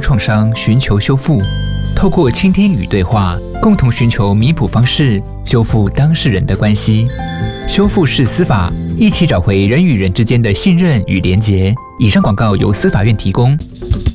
创伤寻求修复，透过倾听与对话，共同寻求弥补方式，修复当事人的关系。修复式司法，一起找回人与人之间的信任与连结。以上广告由司法院提供。